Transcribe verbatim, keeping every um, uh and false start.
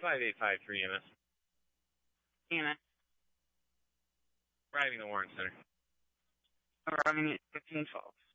five eight five three E M S. E M S. Arriving the Warren Center. Arriving at fifteen twelve.